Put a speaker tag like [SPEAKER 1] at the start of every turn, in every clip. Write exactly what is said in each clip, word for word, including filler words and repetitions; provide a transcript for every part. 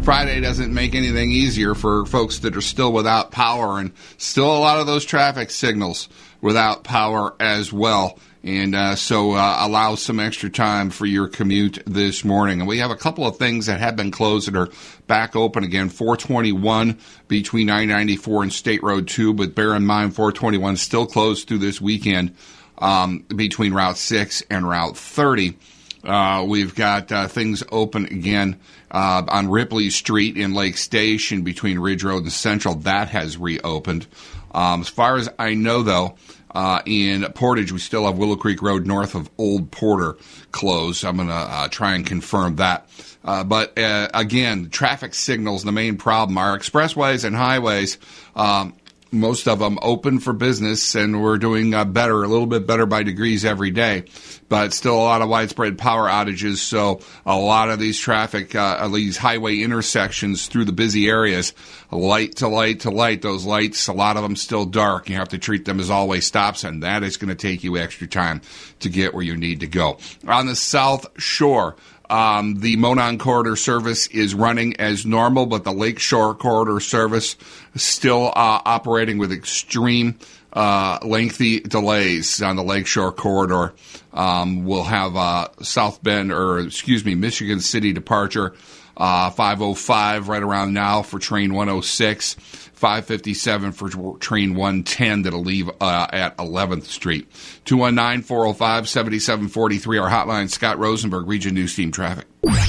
[SPEAKER 1] Friday doesn't make anything easier for folks that are still without power, and still a lot of those traffic signals without power as well. And uh, so uh, allow some extra time for your commute this morning. And we have a couple of things that have been closed that are back open again. four twenty-one between I ninety-four and State Road two, but bear in mind four twenty-one still closed through this weekend um, between Route six and Route thirty. Uh, we've got uh, things open again uh, on Ripley Street in Lake Station between Ridge Road and Central. That has reopened. Um, as far as I know, though, uh, in Portage, we still have Willow Creek Road north of Old Porter closed. I'm going to uh, try and confirm that. Uh, but, uh, again, traffic signals, the main problem. Our expressways and highways, um, most of them open for business, and we're doing uh, better, a little bit better by degrees every day, but still a lot of widespread power outages. So a lot of these traffic, uh, these highway intersections through the busy areas, light to light to light, those lights, a lot of them still dark. You have to treat them as always stops, and that is going to take you extra time to get where you need to go. On the South Shore, Um, the Monon Corridor service is running as normal, but the Lakeshore Corridor service is still uh, operating with extreme uh, lengthy delays on the Lakeshore Corridor. Um, we'll have uh, South Bend, or excuse me, Michigan City departure, uh, five oh five right around now for train one oh six, five fifty-seven for train one ten that'll leave uh, at eleventh Street. two one nine, four oh five, seven seven four three, our hotline. Scott Rosenberg, Region News Team Traffic.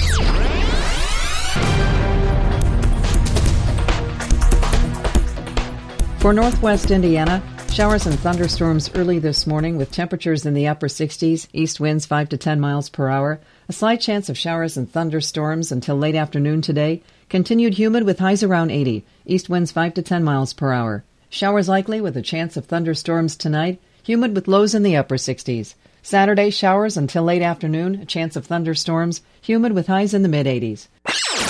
[SPEAKER 2] For Northwest Indiana, showers and thunderstorms early this morning with temperatures in the upper sixties, east winds five to ten miles per hour. A slight chance of showers and thunderstorms until late afternoon today. Continued humid with highs around eighty, east winds five to ten miles per hour. Showers likely with a chance of thunderstorms tonight. Humid with lows in the upper sixties. Saturday, showers until late afternoon, a chance of thunderstorms. Humid with highs in the mid-eighties.